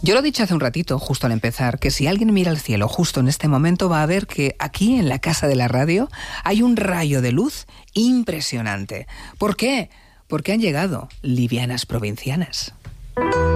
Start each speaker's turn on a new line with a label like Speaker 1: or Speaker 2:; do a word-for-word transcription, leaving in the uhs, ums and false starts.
Speaker 1: Yo lo he dicho hace un ratito, justo al empezar, que si alguien mira al cielo justo en este momento va a ver que aquí en la casa de la radio hay un rayo de luz impresionante. ¿Por qué? Porque han llegado livianas provincianas.